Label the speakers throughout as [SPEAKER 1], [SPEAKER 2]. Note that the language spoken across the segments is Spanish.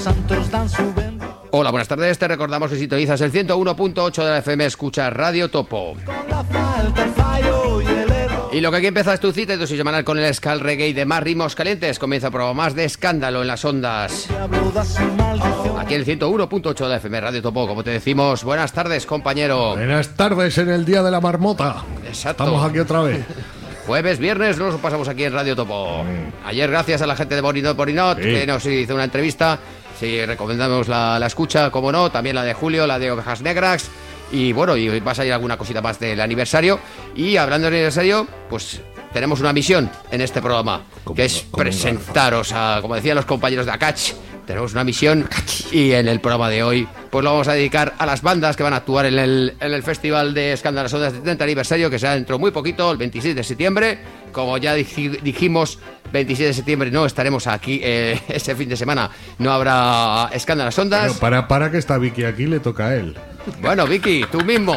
[SPEAKER 1] Hola, buenas tardes. Te recordamos que sintonizas el 101.8 de la FM, escucha Radio Topo. Y lo que aquí empieza es tu cita y tu semanal con el ska, el reggae de más ritmos calientes. Comienza el programa más de escándalo en las ondas. Aquí en el 101.8 de la FM, Radio Topo. Como te decimos, buenas tardes, compañero.
[SPEAKER 2] Buenas tardes en el Día de la Marmota.
[SPEAKER 1] Exacto.
[SPEAKER 2] Estamos aquí otra vez.
[SPEAKER 1] Jueves, viernes nos lo pasamos aquí en Radio Topo. Ayer, gracias a la gente de Borinot, que nos hizo una entrevista. Sí, recomendamos la escucha, como no. También la de Julio, la de Ovejas Negras. Y bueno, y va a salir alguna cosita más del aniversario. Y hablando del aniversario, pues tenemos una misión en este programa, que es presentaros a, como decían los compañeros de Acach, tenemos una misión y en el programa de hoy pues lo vamos a dedicar a las bandas que van a actuar en el Festival de Escándalas Ondas de 70 aniversario, que será dentro muy poquito, el 26 de septiembre. Como ya dijimos, 27 de septiembre no estaremos aquí, ese fin de semana no habrá Escándalas Ondas.
[SPEAKER 2] Bueno, para que está Vicky aquí, le toca a él.
[SPEAKER 1] Bueno, Vicky, tú mismo.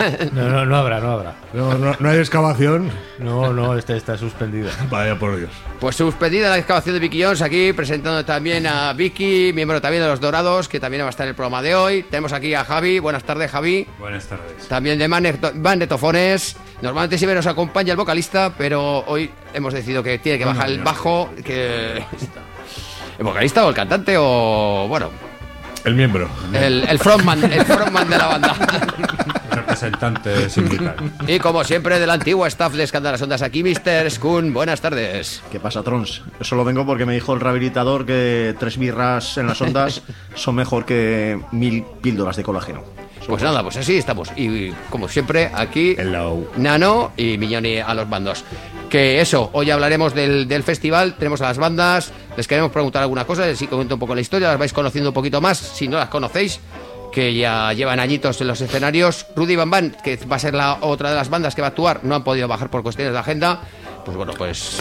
[SPEAKER 3] No habrá.
[SPEAKER 2] No hay excavación.
[SPEAKER 3] No, está suspendida.
[SPEAKER 2] Vaya por Dios.
[SPEAKER 1] Pues suspendida la excavación de Vicky Jones, aquí presentando también a Vicky, miembro también de Los Dorados, que también va a estar en el programa de hoy. Tenemos aquí a Javi. Buenas tardes, Javi.
[SPEAKER 4] Buenas tardes.
[SPEAKER 1] También de Magnetofones. Normalmente siempre nos acompaña el vocalista, pero hoy hemos decidido que tiene que bajar el bajo. ¿El vocalista o el cantante o bueno?
[SPEAKER 2] El miembro.
[SPEAKER 1] El frontman de la banda.
[SPEAKER 4] Representante sindical.
[SPEAKER 1] Y como siempre, del antiguo staff de Escándalas Ondas, aquí Mr. Skun. Buenas tardes.
[SPEAKER 5] ¿Qué pasa, Trons? Yo solo vengo porque me dijo el rehabilitador que 3 birras en las ondas son mejor que 1000 píldoras de colágeno.
[SPEAKER 1] Pues nada, pues así estamos. Y como siempre, aquí Nano y Miñoni a los bandos. Que eso, hoy hablaremos del festival, tenemos a las bandas, les queremos preguntar alguna cosa, les comento un poco la historia, las vais conociendo un poquito más, si no las conocéis, que ya llevan añitos en los escenarios. Rudy Van Van, que va a ser la otra de las bandas que va a actuar, no han podido bajar por cuestiones de agenda. Pues bueno, pues